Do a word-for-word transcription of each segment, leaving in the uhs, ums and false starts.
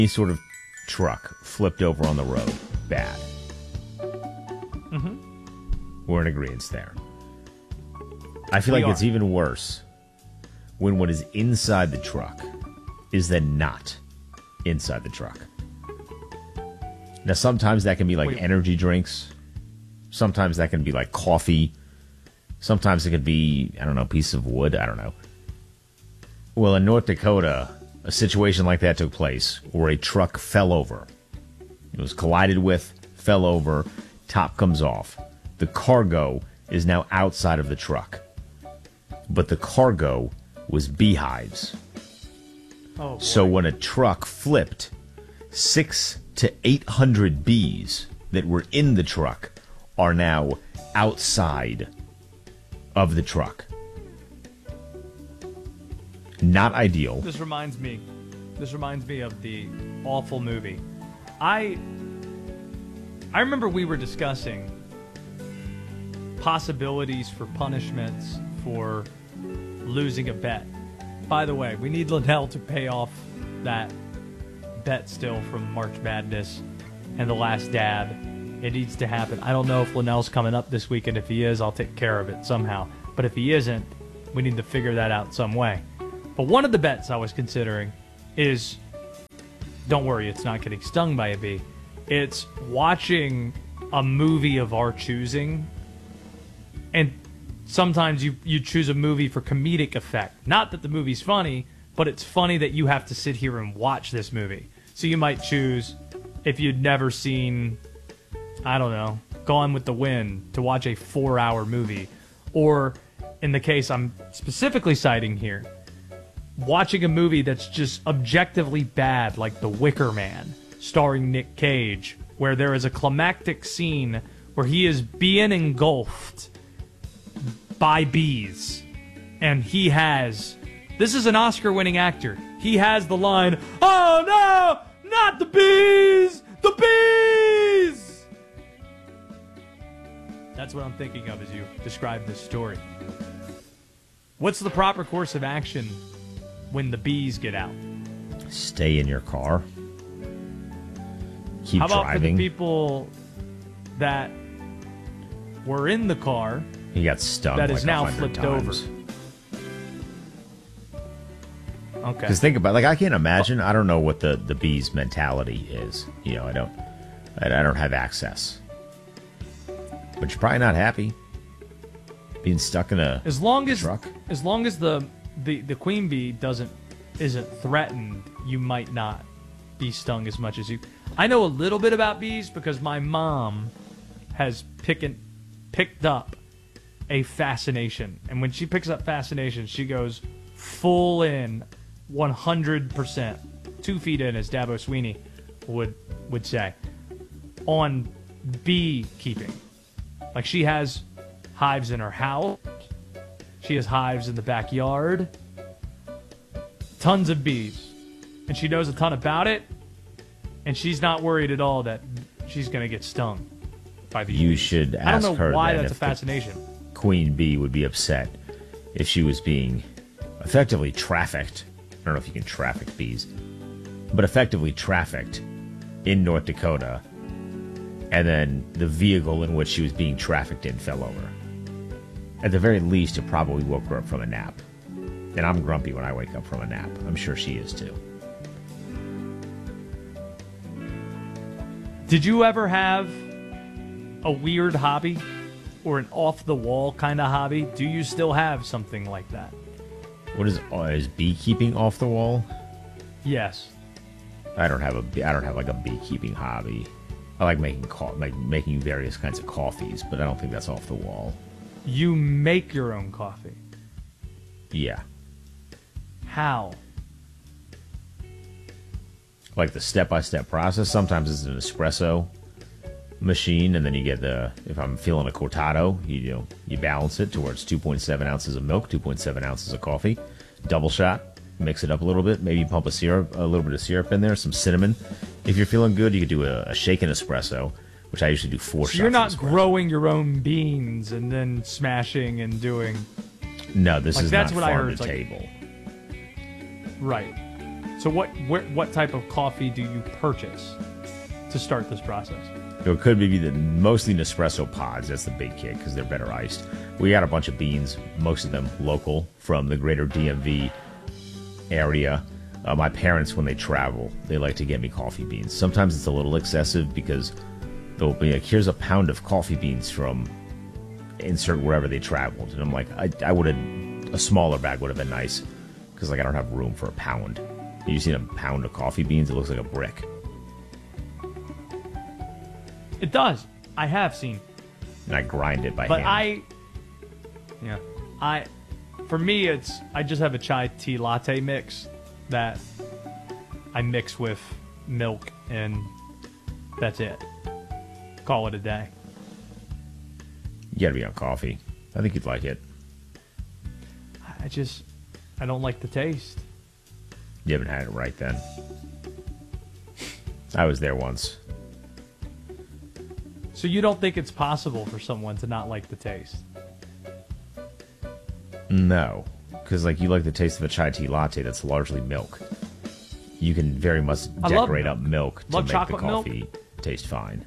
any sort of truck flipped over on the road, bad. Mm-hmm. We're in agreement there. I feel We like are. it's even worse when what is inside the truck is then not inside the truck. Now, sometimes that can be like Wait. energy drinks. Sometimes that can be like coffee. Sometimes it could be, I don't know, a piece of wood. I don't know. Well, in North Dakota, a situation like that took place where a truck fell over. It was collided with, fell over, top comes off. The cargo is now outside of the truck. But the cargo was beehives. Oh, boy. So when a truck flipped, six to eight hundred bees that were in the truck are now outside of the truck. Not ideal. This reminds me. This reminds me of the awful movie. I I remember we were discussing possibilities for punishments for losing a bet. By the way, we need Linnell to pay off that bet still from March Madness and The Last Dab. It needs to happen. I don't know if Linnell's coming up this weekend. If he is, I'll take care of it somehow. But if he isn't, we need to figure that out some way. But one of the bets I was considering is, don't worry, it's not getting stung by a bee. It's watching a movie of our choosing. And sometimes you, you choose a movie for comedic effect. Not that the movie's funny, but it's funny that you have to sit here and watch this movie. So you might choose, if you'd never seen, I don't know, Gone with the Wind, to watch a four-hour movie. Or, in the case I'm specifically citing here, watching a movie that's just objectively bad, like The Wicker Man, starring Nick Cage, where there is a climactic scene where he is being engulfed by bees. And he has... This is an Oscar-winning actor. He has the line, "Oh, no! Not the bees! The bees!" That's what I'm thinking of as you describe this story. What's the proper course of action when the bees get out? Stay in your car. Keep How about driving. for the people that were in the car He got stung that like is now a hundred flipped times. over? Okay. Because think about, like, I can't imagine. I don't know what the, the bees' mentality is. You know, I don't, I, I don't have access. But you're probably not happy being stuck in a As long as truck. as long as the, the the queen bee doesn't isn't threatened, you might not be stung as much as you. I know a little bit about bees because my mom has picking picked up a fascination, and when she picks up fascination, she goes full in, one hundred percent, two feet in, as Dabo Sweeney would would say, on beekeeping. Like, she has hives in her house. She has hives in the backyard. Tons of bees. And she knows a ton about it. And she's not worried at all that she's going to get stung by the You bees. should I don't ask know her why then that's a if the fascination. queen bee would be upset if she was being effectively trafficked. I don't know if you can traffic bees, but effectively trafficked in North Dakota. And then the vehicle in which she was being trafficked in fell over. At the very least, it probably woke her up from a nap. And I'm grumpy when I wake up from a nap. I'm sure she is too. Did you ever have a weird hobby or an off-the-wall kind of hobby? Do you still have something like that? What is uh, is beekeeping off the wall? Yes. I don't have a bee- I don't have like a beekeeping hobby. I like making co- like making various kinds of coffees, but I don't think that's off the wall. You make your own coffee. Yeah, How? like the step-by-step process. Sometimes it's an espresso machine, and then you get the, if I'm feeling a cortado, you, you know, you balance it to where it's two point seven ounces of milk, two point seven ounces of coffee, double shot, mix it up a little bit, maybe pump a syrup, a little bit of syrup in there, some cinnamon. If you're feeling good, you could do a, a shaken espresso, which I usually do four So shots. you're of not espresso. growing your own beans and then smashing and doing... No, this Like, is that's not what I farm heard, to it's like- table. Right. So what where, what type of coffee do you purchase to start this process? It could be the mostly Nespresso pods. That's the big kick because they're better iced. We got a bunch of beans, most of them local from the greater D M V area. Uh, my parents, when they travel, they like to get me coffee beans. Sometimes it's a little excessive because they'll be like, here's a pound of coffee beans from insert wherever they traveled. And I'm like, I, I would have, a smaller bag would have been nice because like I don't have room for a pound. You seen a pound of coffee beans? It looks like a brick. It does. I have seen. And I grind it by But hand. I, yeah, I, for me, it's, I just have a chai tea latte mix that I mix with milk and that's it. Call it a day. You gotta be on coffee. I think you'd like it. I just, I don't like the taste. You haven't had it right then. I was there once. So you don't think it's possible for someone to not like the taste? No. Because, like, you like the taste of a chai tea latte that's largely milk. You can very much I love decorate milk. up milk to Love make the chocolate milk. coffee taste fine.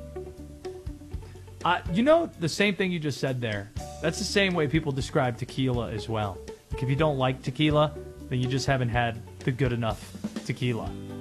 Uh, you know, the same thing you just said there. That's the same way people describe tequila as well. Like if you don't like tequila, then you just haven't had the good enough tequila.